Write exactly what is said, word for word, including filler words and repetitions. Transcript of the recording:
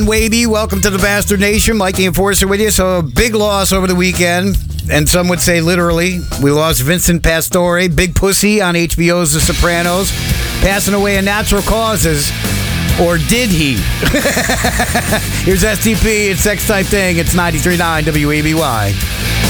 Wavy, welcome to the Bastard Nation. Mike the Enforcer with you. So, a big loss over the weekend, and some would say literally. We lost Vincent Pastore, Big Pussy on H B O's The Sopranos, passing away of natural causes. Or did he? Here's S T P. It's Sex Type Thing. It's ninety-three point nine W A B Y.